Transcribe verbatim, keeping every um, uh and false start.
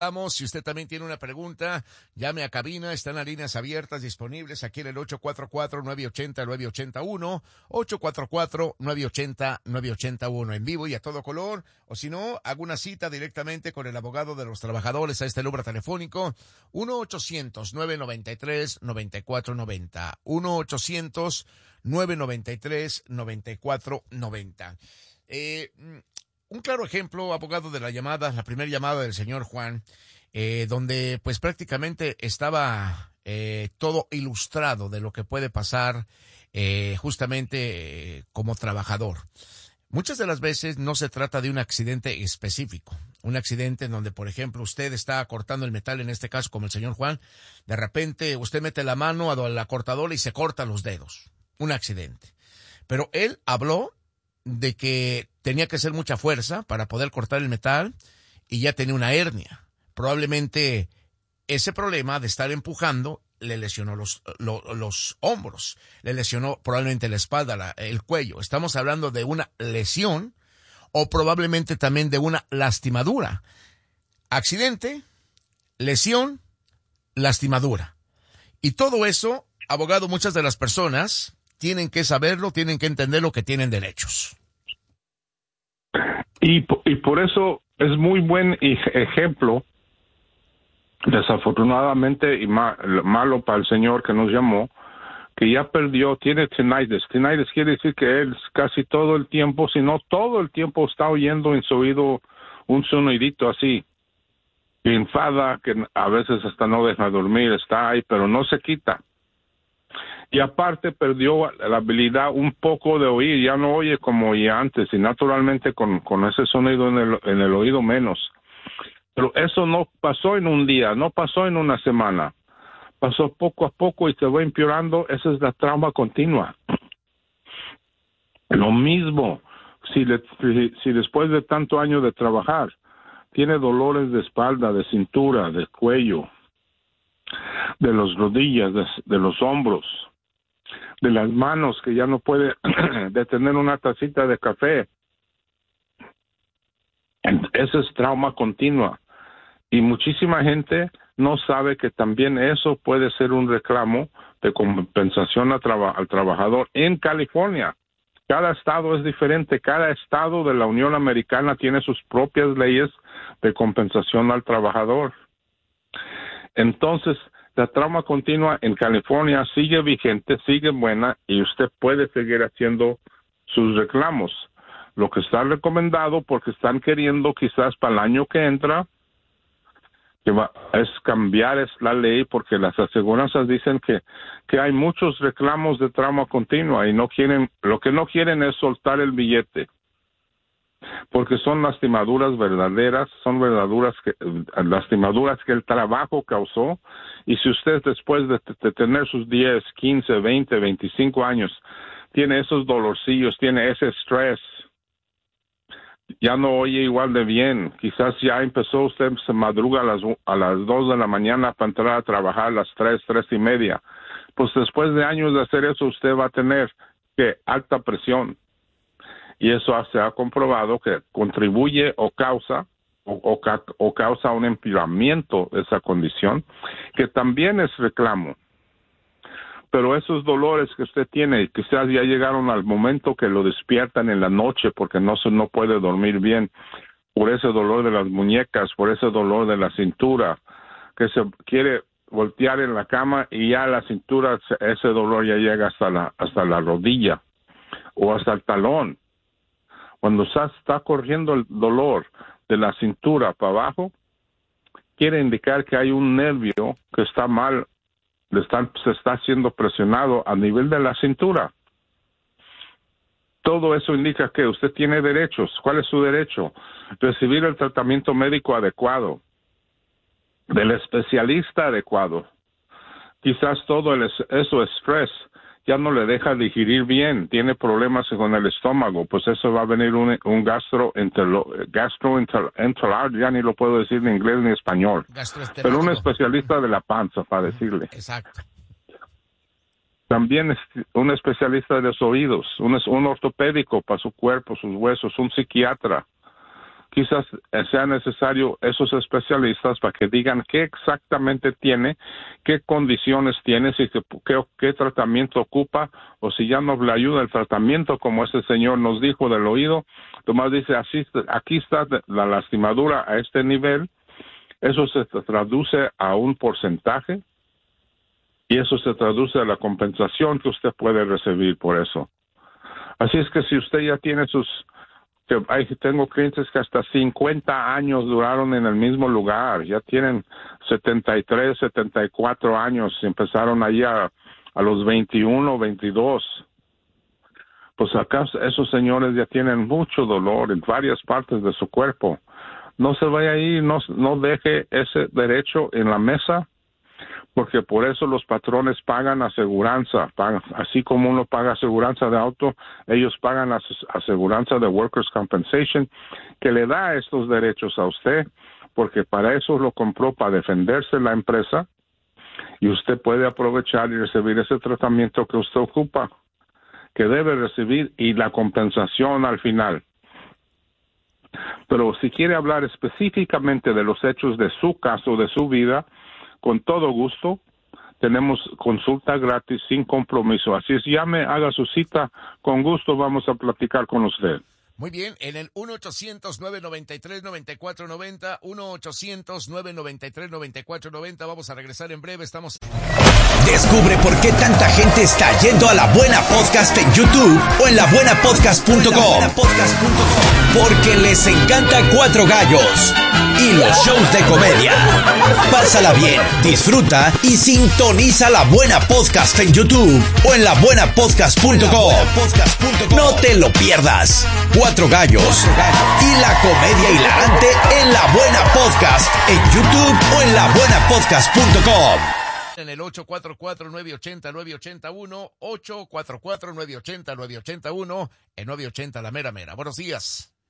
Vamos, si usted también tiene una pregunta, llame a cabina, están las líneas abiertas disponibles aquí en el ocho cuatro cuatro, nueve ocho cero, nueve ocho uno, ocho cuatro cuatro, nueve ocho cero, nueve ocho uno, en vivo y a todo color, o si no, haga una cita directamente con el abogado de los trabajadores a este número telefónico, uno ochocientos, nueve noventa y tres, noventa y cuatro noventa, uno ochocientos, nueve noventa y tres, noventa y cuatro noventa. Eh... Un claro ejemplo, abogado, de la llamada, la primera llamada del señor Juan, eh, donde pues prácticamente estaba eh, todo ilustrado de lo que puede pasar eh, justamente eh, como trabajador. Muchas de las veces no se trata de un accidente específico, un accidente en donde, por ejemplo, usted está cortando el metal, en este caso como el señor Juan, de repente usted mete la mano a la cortadora y se corta los dedos, un accidente. Pero él habló de que tenía que hacer mucha fuerza para poder cortar el metal y ya tenía una hernia. Probablemente ese problema de estar empujando le lesionó los, los, los hombros, le lesionó probablemente la espalda, la, el cuello. Estamos hablando de una lesión o probablemente también de una lastimadura. Accidente, lesión, lastimadura. Y todo eso, abogado, muchas de las personas tienen que saberlo, tienen que entender lo que tienen derechos. Y, y por eso es muy buen ejemplo, desafortunadamente y ma, malo para el señor que nos llamó, que ya perdió, tiene tinnitus. Tinnitus quiere decir que él casi todo el tiempo, si no todo el tiempo, está oyendo en su oído un sonidito así. Que enfada, que a veces hasta no deja dormir, está ahí, pero no se quita. Y aparte perdió la habilidad un poco de oír, ya no oye como oía antes, y naturalmente con, con ese sonido en el, en el oído menos. Pero eso no pasó en un día, no pasó en una semana, pasó poco a poco y se va empeorando. Esa es la trauma continua. Lo mismo, si, le, si, si después de tanto años de trabajar, tiene dolores de espalda, de cintura, de cuello, de las rodillas, de, de los hombros, de las manos, que ya no puede detener una tacita de café. Ese es trauma continua. Y muchísima gente no sabe que también eso puede ser un reclamo de compensación a traba- al trabajador en California. Cada estado es diferente. Cada estado de la Unión Americana tiene sus propias leyes de compensación al trabajador. Entonces, la trauma continua en California sigue vigente, sigue buena, y usted puede seguir haciendo sus reclamos. Lo que está recomendado, porque están queriendo quizás para el año que entra, que va, es cambiar es la ley, porque las aseguranzas dicen que, que hay muchos reclamos de trauma continua y no quieren, lo que no quieren es soltar el billete, porque son lastimaduras verdaderas, son verdaderas que, lastimaduras que el trabajo causó. Y si usted después de, de tener sus diez, quince, veinte, veinticinco años tiene esos dolorcillos, tiene ese estrés, ya no oye igual de bien, quizás ya empezó usted, se madruga a las, a las dos de la mañana para entrar a trabajar a las tres, tres y media, pues después de años de hacer eso usted va a tener que alta presión. Y eso se ha comprobado que contribuye o causa o, o, o causa un empeoramiento de esa condición, que también es reclamo. Pero esos dolores que usted tiene, quizás ya llegaron al momento que lo despiertan en la noche porque no se no puede dormir bien, por ese dolor de las muñecas, por ese dolor de la cintura, que se quiere voltear en la cama y ya la cintura, ese dolor ya llega hasta la hasta la rodilla o hasta el talón. Cuando está corriendo el dolor de la cintura para abajo, quiere indicar que hay un nervio que está mal, le están, se está siendo presionado a nivel de la cintura. Todo eso indica que usted tiene derechos. ¿Cuál es su derecho? Recibir el tratamiento médico adecuado, del especialista adecuado. Quizás todo el, eso es estrés. Ya no le deja digerir bien, tiene problemas con el estómago, pues eso va a venir un, un gastroenterólogo, ya ni lo puedo decir en inglés ni español, pero un especialista de la panza, para decirle. Exacto. También es un especialista de los oídos, un, un ortopédico para su cuerpo, sus huesos, un psiquiatra, quizás sea necesario esos especialistas para que digan qué exactamente tiene, qué condiciones tiene, si qué, qué tratamiento ocupa, o si ya no le ayuda el tratamiento, como ese señor nos dijo del oído. Tomás dice, así, aquí está la lastimadura a este nivel, eso se traduce a un porcentaje, y eso se traduce a la compensación que usted puede recibir por eso. Así es que si usted ya tiene sus... que hay, tengo clientes que hasta cincuenta años duraron en el mismo lugar, ya tienen setenta y tres, setenta y cuatro años, empezaron allí a, a los veintiuno, veintidós. Pues acá esos señores ya tienen mucho dolor en varias partes de su cuerpo. No se vaya ahí, no, no deje ese derecho en la mesa, porque por eso los patrones pagan aseguranza, pagan, así como uno paga aseguranza de auto, ellos pagan as- aseguranza de Workers' Compensation, que le da estos derechos a usted, porque para eso lo compró, para defenderse la empresa, y usted puede aprovechar y recibir ese tratamiento que usted ocupa, que debe recibir, y la compensación al final. Pero si quiere hablar específicamente de los hechos de su caso, de su vida, con todo gusto, tenemos consulta gratis sin compromiso. Así es, llame, haga su cita, con gusto vamos a platicar con usted. Muy bien, en el uno ochocientos, nueve noventa y tres, noventa y cuatro noventa, uno ochocientos, nueve noventa y tres, noventa y cuatro noventa. Vamos a regresar en breve, estamos... Descubre por qué tanta gente está yendo a La Buena Podcast en YouTube o en la buena podcast punto com. Porque les encanta Cuatro Gallos y los shows de comedia. Pásala bien, disfruta y sintoniza La Buena Podcast en YouTube o en la buena podcast punto com. No te lo pierdas. Cuatro Gallos y la comedia hilarante en La Buena Podcast en YouTube o en la buena podcast punto com. En el ocho cuatro cuatro, nueve ocho cero, nueve ocho uno, ocho cuatro cuatro, nueve ocho cero, nueve ocho uno, en nueve ochenta La Mera Mera. Buenos días.